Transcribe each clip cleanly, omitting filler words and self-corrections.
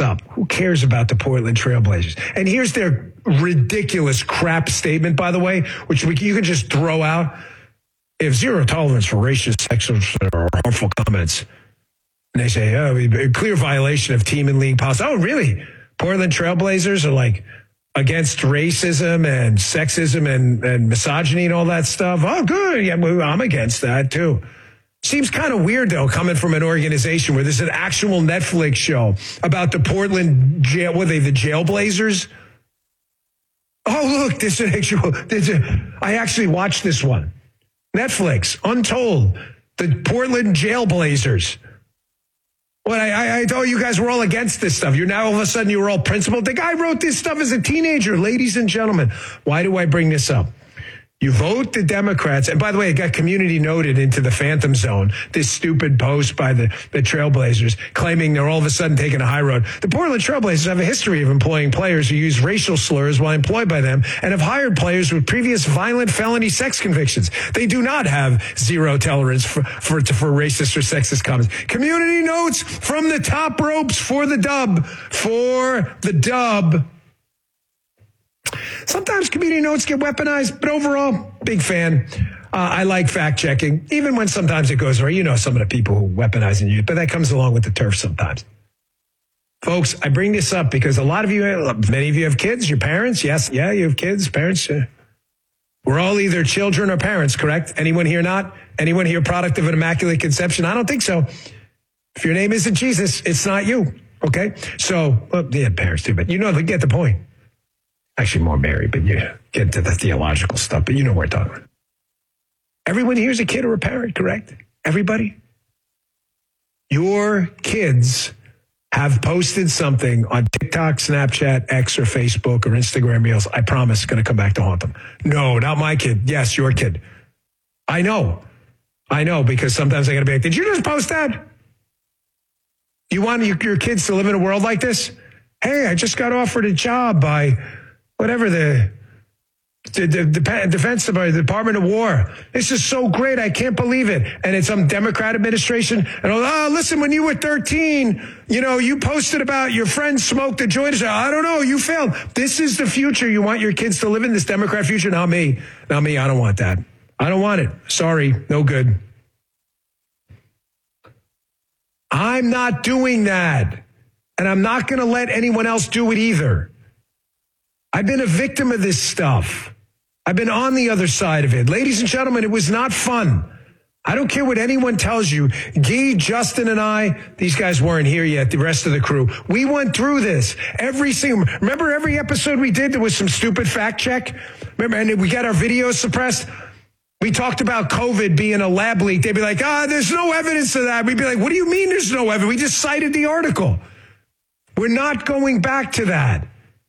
up. Who cares about the Portland Trailblazers? And here's their ridiculous crap statement, by the way, which you can just throw out. They have zero tolerance for racist, sexist, or harmful comments. And they say, a clear violation of team and league policy. Oh, really? Portland Trailblazers are like against racism and sexism and misogyny and all that stuff. Oh, good. Yeah, I'm against that, too. Seems kind of weird, though, coming from an organization where there's an actual Netflix show about the Portland jail. What are they, the Jailblazers? Oh, look, I actually watched this one. Netflix, Untold, the Portland Jailblazers. Well, I thought you guys were all against this stuff. You're now all of a sudden you were all principled. The guy wrote this stuff as a teenager, ladies and gentlemen. Why do I bring this up? You vote the Democrats, and by the way, it got community noted into the Phantom Zone, this stupid post by the Trailblazers claiming they're all of a sudden taking a high road. The Portland Trailblazers have a history of employing players who use racial slurs while employed by them and have hired players with previous violent felony sex convictions. They do not have zero tolerance for racist or sexist comments. Community notes from the top ropes for the dub. For the dub. Sometimes community notes get weaponized, but overall, big fan. I like fact checking, even when sometimes it goes right. You know some of the people who weaponize and use, but that comes along with the turf sometimes. Folks, I bring this up because many of you have kids, your parents. Yes, you have kids, parents. We're all either children or parents, correct? Anyone here not? Anyone here product of an immaculate conception? I don't think so. If your name isn't Jesus, it's not you, okay? So, parents too, but they get the point. Actually, more Mary, but you get into the theological stuff, but you know what we're talking about. Everyone here is a kid or a parent, correct? Everybody? Your kids have posted something on TikTok, Snapchat, X, or Facebook, or Instagram Reels. I promise it's going to come back to haunt them. No, not my kid. Yes, your kid. I know, because sometimes I got to be like, did you just post that? You want your kids to live in a world like this? Hey, I just got offered a job by whatever the Defense Department of War. This is so great. I can't believe it. And it's some Democrat administration. And listen, when you were 13, you posted about your friend smoked a joint. I don't know. You failed. This is the future. You want your kids to live in this Democrat future? Not me. I don't want that. I don't want it. Sorry. No good. I'm not doing that. And I'm not going to let anyone else do it either. I've been a victim of this stuff. I've been on the other side of it. Ladies and gentlemen, it was not fun. I don't care what anyone tells you. Guy, Justin, and I, these guys weren't here yet, the rest of the crew. We went through this. Remember every episode we did, there was some stupid fact check? Remember, and we got our videos suppressed? We talked about COVID being a lab leak. They'd be like, there's no evidence of that. We'd be like, what do you mean there's no evidence? We just cited the article. We're not going back to that.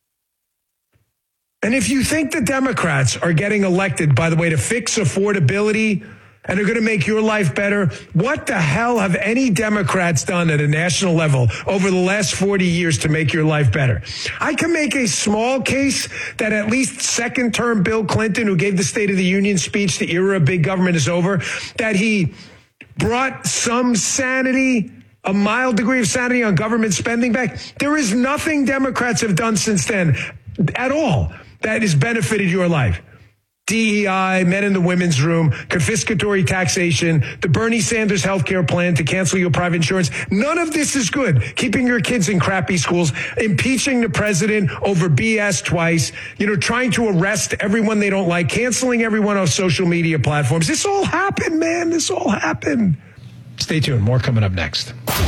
And if you think the Democrats are getting elected, by the way, to fix affordability and are going to make your life better, what the hell have any Democrats done at a national level over the last 40 years to make your life better? I can make a small case that at least second-term Bill Clinton, who gave the State of the Union speech, the era of big government is over, that he brought some sanity, a mild degree of sanity on government spending back. There is nothing Democrats have done since then at all that has benefited your life. DEI, men in the women's room, confiscatory taxation, the Bernie Sanders healthcare plan to cancel your private insurance. None of this is good. Keeping your kids in crappy schools, impeaching the president over BS twice, trying to arrest everyone they don't like, canceling everyone off social media platforms. This all happened, man. This all happened. Stay tuned. More coming up next.